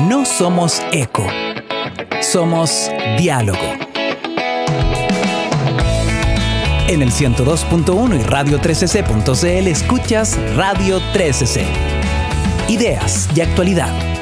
No somos eco, somos diálogo. En el 102.1 y radio13c.cl escuchas Radio 13C. Ideas y actualidad.